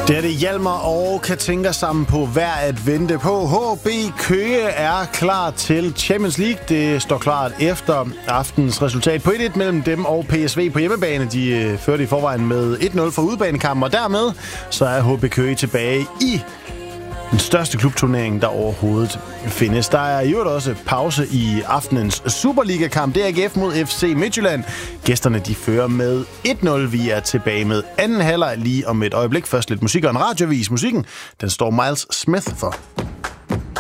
Det er det Hjalmar og Katinka sammen på hver at vente på. HB Køge er klar til Champions League. Det står klart efter aftens resultat på 1-1 mellem dem og PSV på hjemmebane. De førte i forvejen med 1-0 for udebanekampen, og dermed så er HB Køge tilbage i den største klubturnering, der overhovedet findes. Der er i øvrigt også pause i aftenens Superliga-kamp. Det er AGF mod FC Midtjylland. Gæsterne de fører med 1-0. Vi er tilbage med anden halvleg lige om et øjeblik. Først lidt musik og en radiovis. Musikken, den står Miles Smith for.